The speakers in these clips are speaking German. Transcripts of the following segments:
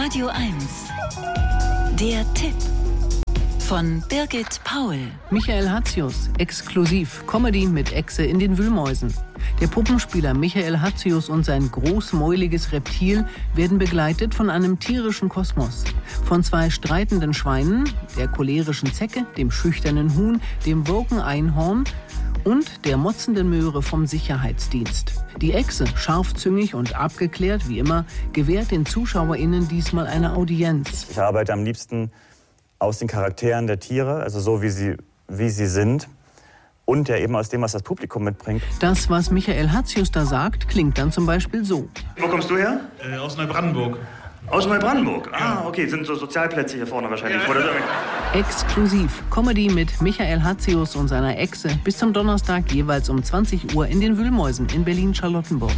Radio 1. Der Tipp von Birgit Paul. Michael Hatzius, exklusiv. Comedy mit Echse in den Wühlmäusen. Der Puppenspieler Michael Hatzius und sein großmäuliges Reptil werden begleitet von einem tierischen Kosmos. Von zwei streitenden Schweinen, der cholerischen Zecke, dem schüchternen Huhn, dem woken Einhorn und der motzenden Möhre vom Sicherheitsdienst. Die Echse, scharfzüngig und abgeklärt wie immer, gewährt den ZuschauerInnen diesmal eine Audienz. Ich arbeite am liebsten aus den Charakteren der Tiere, also so wie sie sind. Und ja eben aus dem, was das Publikum mitbringt. Das, was Michael Hatzius da sagt, klingt dann zum Beispiel so. Wo kommst du her? Aus Neubrandenburg. Aus Neubrandenburg? Ah, okay, sind so Sozialplätze hier vorne wahrscheinlich. Ja. Exklusiv. Comedy mit Michael Hatzius und seiner Echse bis zum Donnerstag jeweils um 20 Uhr in den Wühlmäusen in Berlin-Charlottenburg.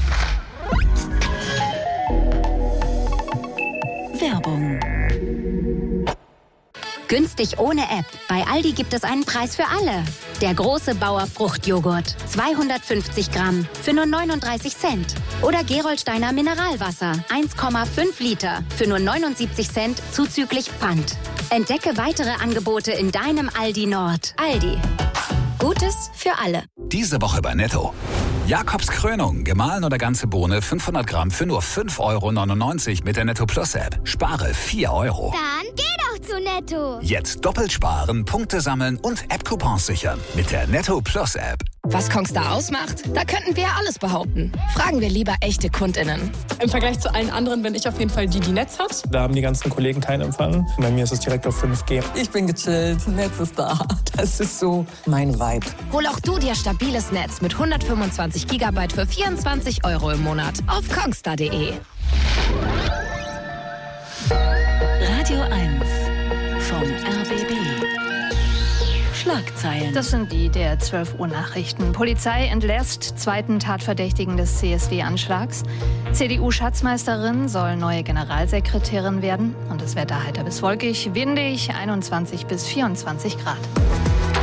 Werbung. Günstig ohne App. Bei Aldi gibt es einen Preis für alle. Der große Bauer Fruchtjoghurt. 250 Gramm für nur 39 Cent. Oder Gerolsteiner Mineralwasser. 1,5 Liter für nur 79 Cent zuzüglich Pfand. Entdecke weitere Angebote in deinem Aldi Nord. Aldi. Gutes für alle. Diese Woche bei Netto. Jakobs Krönung, gemahlen oder ganze Bohne, 500 Gramm für nur 5,99 € mit der Netto Plus App. Spare 4 €. Dann geh doch zu Netto. Jetzt doppelt sparen, Punkte sammeln und App-Coupons sichern mit der Netto Plus App. Was Kongstar ausmacht? Da könnten wir ja alles behaupten. Fragen wir lieber echte KundInnen. Im Vergleich zu allen anderen bin ich auf jeden Fall die Netz hat. Da haben die ganzen Kollegen keinen Empfang. Bei mir ist es direkt auf 5G. Ich bin gechillt, Netz ist da. Das ist so mein Vibe. Hol auch du dir stabiles Netz mit 125 GB für 24 € im Monat auf kongstar.de. Radio 1 vom RBB. Schlagzeilen. Das sind die der 12 Uhr Nachrichten. Polizei entlässt zweiten Tatverdächtigen des CSD-Anschlags. CDU-Schatzmeisterin soll neue Generalsekretärin werden. Und das Wetter heiter bis wolkig, windig, 21 bis 24 Grad.